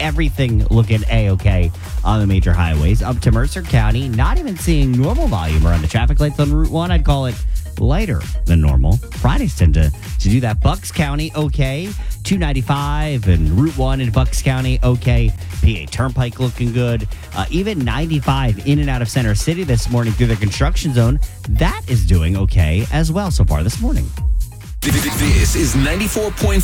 everything looking A-okay on the major highways. Up to Mercer County, not even seeing normal volume around the traffic lights on Route 1. I'd call it lighter than normal. Fridays tend to do that. Bucks County, okay. 295 and Route 1 in Bucks County, okay. PA Turnpike looking good. Even 95 in and out of Center City this morning through the construction zone. That is doing okay as well so far this morning. This is 94.5